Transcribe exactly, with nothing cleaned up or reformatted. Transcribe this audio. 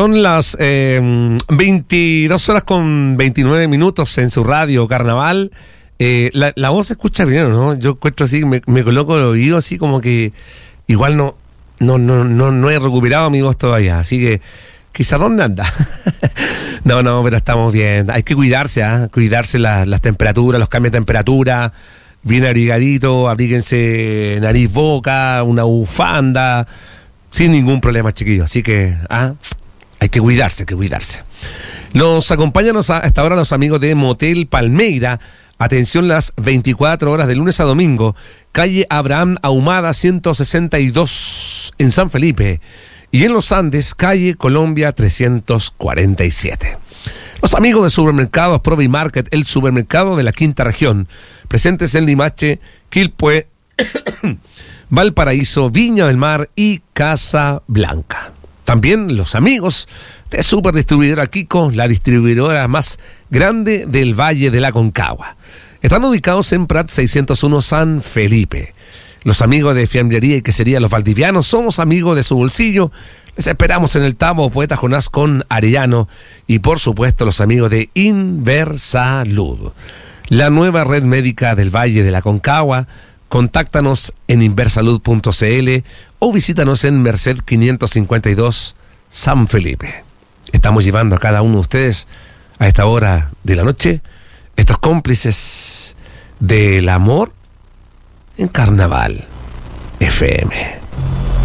Son las eh, veintidós horas con veintinueve minutos en su radio Carnaval. Eh, la, la voz se escucha bien, ¿no? Yo encuentro así, me, me coloco el oído así como que igual no, no, no, no, no he recuperado mi voz todavía. Así que quizá dónde anda. no, no, pero estamos bien. Hay que cuidarse, ¿eh? Cuidarse la, las temperaturas, los cambios de temperatura. Bien abrigadito, abríguense nariz, boca, una bufanda, sin ningún problema, chiquillos. Así que, ah, hay que cuidarse, hay que cuidarse. Nos acompañan a esta hora los amigos de Motel Palmeira. Atención, las veinticuatro horas de lunes a domingo. Calle Abraham Ahumada ciento sesenta y dos en San Felipe. Y en Los Andes, calle Colombia trescientos cuarenta y siete. Los amigos de Supermercados Provi Market, el supermercado de la quinta región, presentes en Limache, Quilpué, Valparaíso, Viña del Mar y Casa Blanca. También los amigos de Superdistribuidora Kiko, la distribuidora más grande del Valle de la Concagua. Están ubicados en Prat seiscientos uno San Felipe. Los amigos de Fiambrería y Quesería Los Valdivianos, somos amigos de su bolsillo. Les esperamos en el Tamo Poeta Jonás con Arellano. Y por supuesto los amigos de Inversalud, la nueva red médica del Valle de la Concagua. Contáctanos en inversalud punto c l o visítanos en Merced quinientos cincuenta y dos San Felipe. Estamos llevando a cada uno de ustedes a esta hora de la noche estos cómplices del amor en Carnaval F M.